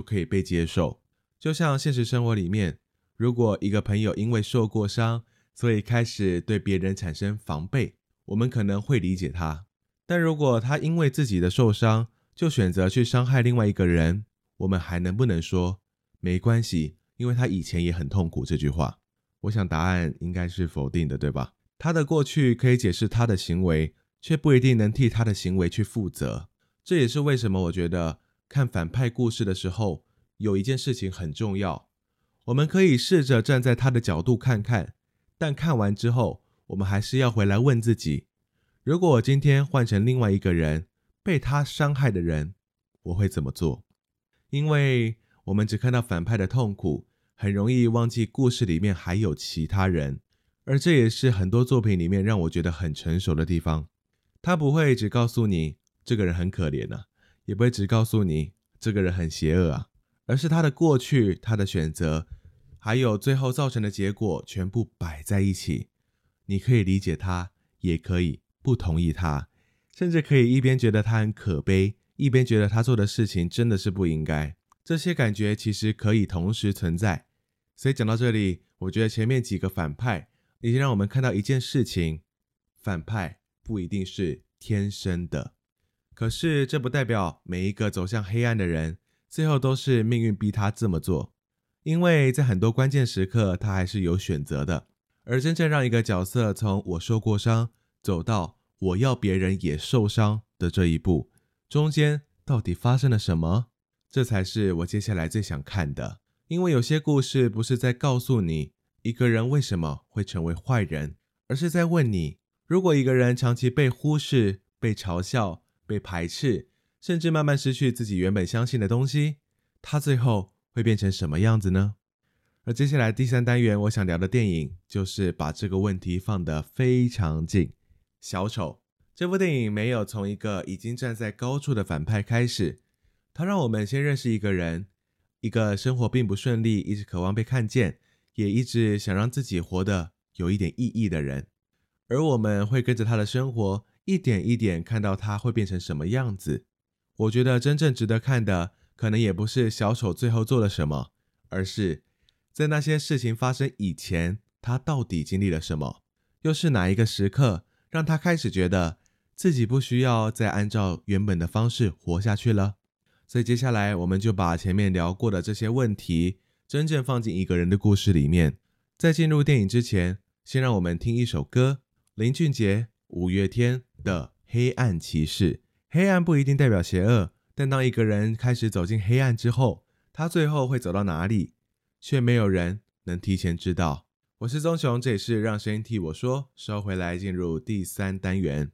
可以被接受。就像现实生活里面，如果一个朋友因为受过伤，所以开始对别人产生防备，我们可能会理解他。但如果他因为自己的受伤，就选择去伤害另外一个人，我们还能不能说没关系，因为他以前也很痛苦这句话？我想答案应该是否定的，对吧？他的过去可以解释他的行为，却不一定能替他的行为去负责。这也是为什么我觉得看反派故事的时候，有一件事情很重要，我们可以试着站在他的角度看看，但看完之后，我们还是要回来问自己，如果我今天换成另外一个人，被他伤害的人，我会怎么做？因为我们只看到反派的痛苦，很容易忘记故事里面还有其他人，而这也是很多作品里面让我觉得很成熟的地方。他不会只告诉你这个人很可怜啊，也不会只告诉你这个人很邪恶啊，而是他的过去、他的选择，还有最后造成的结果全部摆在一起。你可以理解他，也可以不同意他，甚至可以一边觉得他很可悲，一边觉得他做的事情真的是不应该。这些感觉其实可以同时存在。所以讲到这里，我觉得前面几个反派已经让我们看到一件事情，反派不一定是天生的。可是这不代表每一个走向黑暗的人，最后都是命运逼他这么做。因为在很多关键时刻，他还是有选择的。而真正让一个角色从我受过伤，走到我要别人也受伤的这一步，中间到底发生了什么？这才是我接下来最想看的。因为有些故事不是在告诉你一个人为什么会成为坏人，而是在问你，如果一个人长期被忽视、被嘲笑、被排斥，甚至慢慢失去自己原本相信的东西，他最后会变成什么样子呢？而接下来第3单元我想聊的电影，就是把这个问题放得非常近。小丑这部电影没有从一个已经站在高处的反派开始，它让我们先认识一个人，一个生活并不顺利，一直渴望被看见，也一直想让自己活得有一点意义的人。而我们会跟着他的生活，一点一点看到他会变成什么样子。我觉得真正值得看的，可能也不是小丑最后做了什么，而是在那些事情发生以前，他到底经历了什么？又是哪一个时刻让他开始觉得自己不需要再按照原本的方式活下去了？所以接下来我们就把前面聊过的这些问题真正放进一个人的故事里面。在进入电影之前，先让我们听一首歌，林俊杰、五月天的《黑暗骑士》。黑暗不一定代表邪恶，但当一个人开始走进黑暗之后，他最后会走到哪里，却没有人能提前知道。我是宗雄，这里是让声音替我说。稍回来进入第3单元。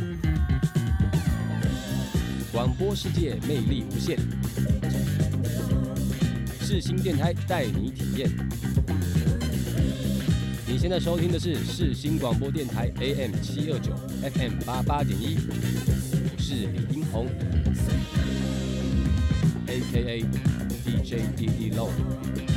广播世界魅力无限，世新电台带你体验。你现在收听的是世新广播电台 AM729 FM88.1， 我是李英宏 ，AKA DJ DD Long。